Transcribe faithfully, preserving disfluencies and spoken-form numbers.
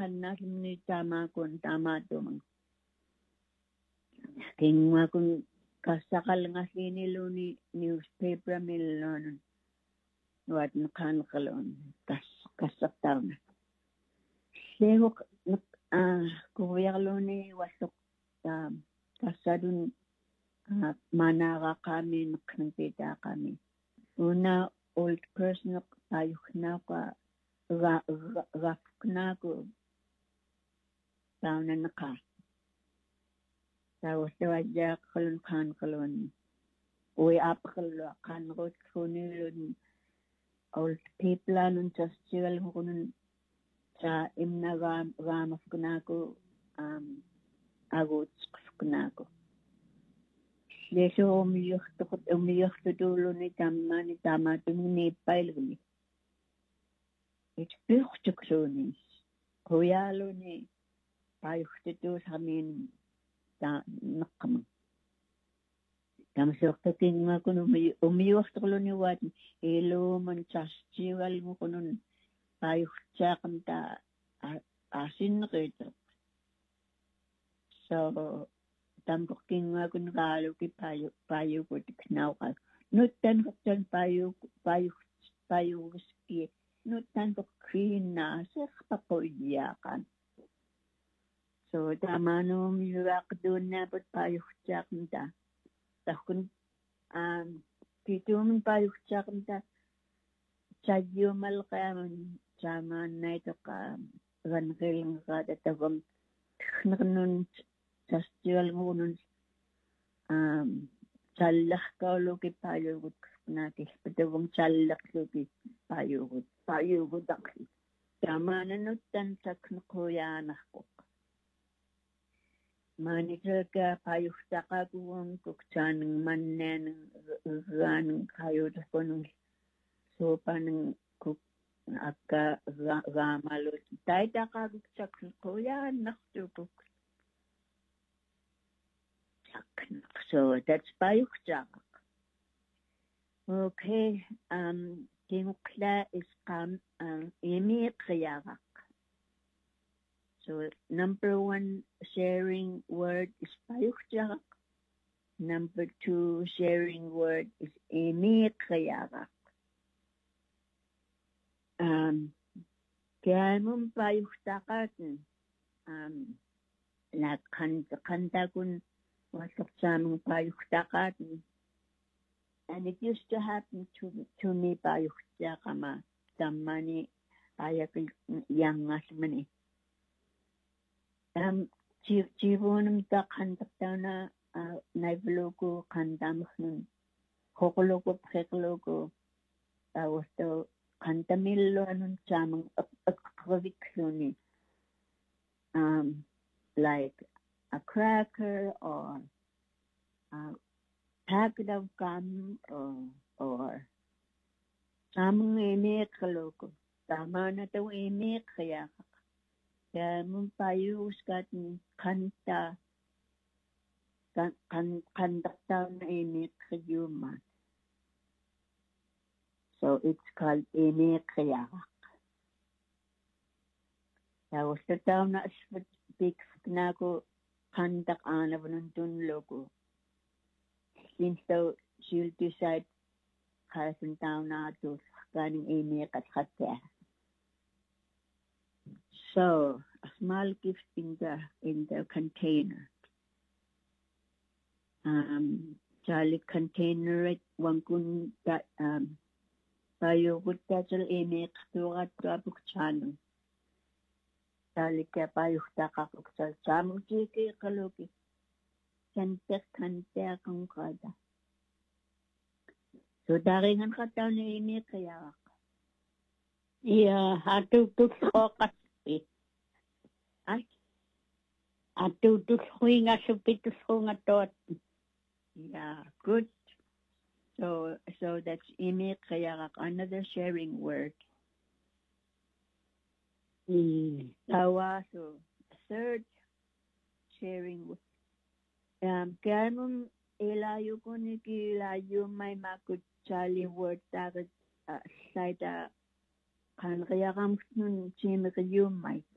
kannasumni taamaakun taamaatuman kingmakun kasakal ngasiniluni newspaper millonun nuat nakankalon kas kasaktauna lego ah kuyakloni wasok um kasadun manara kami naknpita kami una old person ayukna ka ra rafkna ko tauna naka tawas tawaja kalon kan kalon uy apakalo kan rot kunilun old people anun festival kunun sa imna ram ramaf kunako um agot kunako leso umiyokto umiyokto dulo ni tamma ni tamatum ni pailgni it purtuklonis koyalo ni payukto samin ta nakam kamsokto tingma kun umiyokto ni wat elo man festival kunun payukchakam ta asin rito so tampok kinga kun galo ki payo payo ko tiknaw ka nutan kan payo payo payo ski nutan ko krina sa papoyakan so tamano miwak doon na pat payo tsakamta takun um titum payo tsakamta chadyo malkaman chaman na ito ka rankiling ka tatawang naknun festival ngunun um chalak kaulo ki payo gut nati patawang chalak ki payo gut payo gut akli tama na nutan saknukuya ko manikal ka payo taka kuwang kukchan ng mannen ran kayo tapunong sopa ng kuk akka ramalo tay taka kukchan naktukuk so that's payukchak. Okay, um, kimukla is kam um emi kriyarak. So number one sharing word is payukchak. Number two sharing word is emi kriyarak. Um, kaya mong payukchakatan um na kanta kanta kun wasok samang payukchakatan. And it used to happen to to me payukchakama tamani ayak yangas mani. Um, chibonum ta kantaktana naivlogo kantamhnun hokologo prekologo tawasto kantamillo anun samang akwavikluni um like a cracker or a packet of gum or or samang eme kaloko tama na to eme kaya kaya mong payus katin kanta kan kan kanta na eme kayuman so it's called eme kaya tapos sa tao na speak na ko kantak ana bunun logo since though she'll decide kasin tao na to kaning eme katkatya so a small gift in the in the container um jali container it wangkun that um tayo gutta jal eme katurat kapuk chano jali kaya payo takakuk sa chamang chiki kaloki kantek kantek ang kada so daringan ka tao na eme kaya yeah hatu tuk hokas ay atu tuk huinga supitus hunga tot yeah good so so that's eme kaya another sharing word mm tawa so third sharing um kaya mong ilayo ko ni kilayo may makutsali word tagat uh, sa kan kaya kam nun chimi kayo may